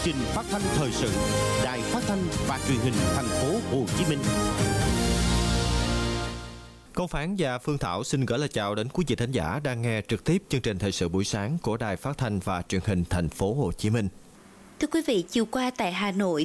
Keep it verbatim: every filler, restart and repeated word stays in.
trình phát thanh thời sự Đài Phát thanh và Truyền hình Thành phố Hồ Chí Minh. Công Phán và Phương Thảo xin gửi lời chào đến quý vị thính giả đang nghe trực tiếp chương trình thời sự buổi sáng của Đài Phát thanh và Truyền hình Thành phố Hồ Chí Minh. Thưa quý vị, chiều qua tại Hà Nội,